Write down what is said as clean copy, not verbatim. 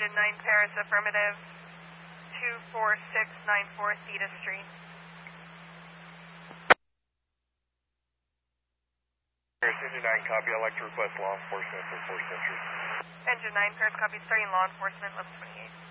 Engine 9 Paris, affirmative. 24694 Theta Street. Paris, Engine 9, copy. I'd like to request law enforcement for 4th Century. Engine 9 Paris, copy. Starting law enforcement, 1128.